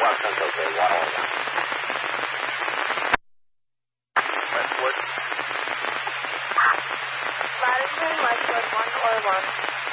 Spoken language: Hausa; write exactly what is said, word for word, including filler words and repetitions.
Rockland's okay, one oh one. Westwood. Madison, Westwood, one oh one.